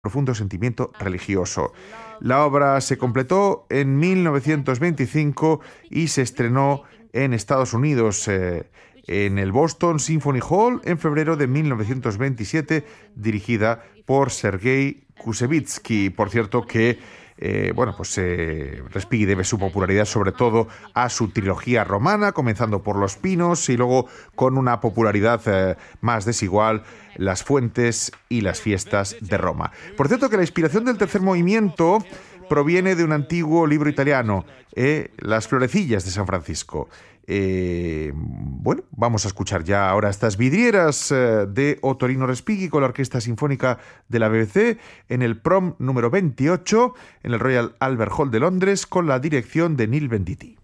profundo sentimiento religioso. La obra se completó en 1925 y se estrenó en Estados Unidos, en el Boston Symphony Hall en febrero de 1927, dirigida por Sergei Kusevitsky. Por cierto que Respighi debe su popularidad sobre todo a su trilogía romana, comenzando por Los Pinos y luego con una popularidad más desigual, Las Fuentes y las Fiestas de Roma. Por cierto que la inspiración del tercer movimiento proviene de un antiguo libro italiano, Las Florecillas de San Francisco. Vamos a escuchar ya ahora estas vidrieras de Ottorino Respighi con la Orquesta Sinfónica de la BBC en el Prom número 28 en el Royal Albert Hall de Londres con la dirección de Neil Venditti.